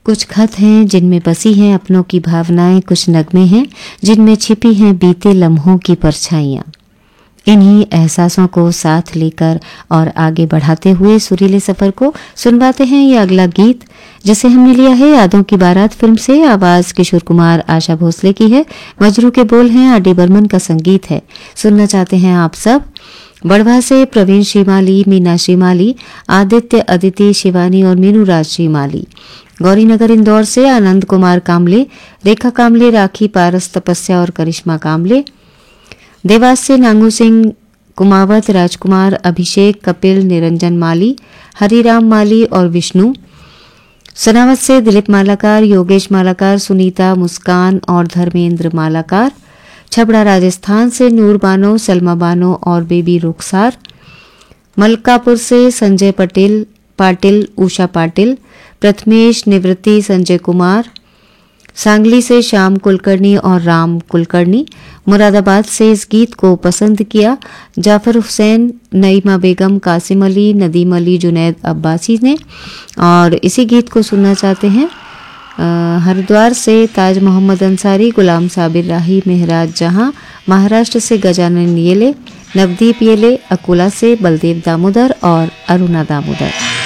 कुछ खत हैं जिनमें बसी हैं अपनों की भावनाएं, कुछ नगमे हैं जिनमें छिपी हैं बीते लम्हों की परछाइयाँ। इन्हीं एहसासों को साथ लेकर और आगे बढ़ाते हुए सुरीले सफर को सुनवाते हैं ये अगला गीत, जिसे हमने लिया है यादों की बारात फिल्म से। आवाज किशोर कुमार, आशा भोसले की है। मजरू के बोल हैं, आर डी बर्मन का संगीत है। सुनना चाहते हैं आप सब। बड़वा से प्रवीण श्रीमाली, मीना श्रीमाली, आदित्य, अदिति, शिवानी और मीनू राज श्रीमाली। गौरीनगर इंदौर से आनंद कुमार कामले, रेखा कामले, राखी, पारस, तपस्या और करिश्मा कामले। देवास से नांगू सिंह, कुमावत, राजकुमार, अभिषेक, कपिल, निरंजन माली, हरिराम माली और विष्णु। सनावत से दिलीप मालाकार, योगेश मालाकार, सुनीता, मुस्कान और धर्मेंद्र मालाकार। छबड़ा राजस्थान से नूर बानो, सलमा बानो और बेबी रुखसार। मलकापुर से संजय पाटिल, उषा पाटिल, प्रथमेश, निवृत्ति, संजय कुमार। सांगली से श्याम कुलकर्णी और राम कुलकर्णी। मुरादाबाद से इस गीत को पसंद किया जाफर हुसैन, नईमा बेगम, कासिम अली, नदीम अली, जुनैद अब्बासी ने। और इसी गीत को सुनना चाहते हैं हरिद्वार से ताज मोहम्मद अंसारी, गुलाम साबिर राही, मेहराज जहां। महाराष्ट्र से गजानन येले, नवदीप येले। अकोला से बलदेव दामोदर और अरुणा दामोदर।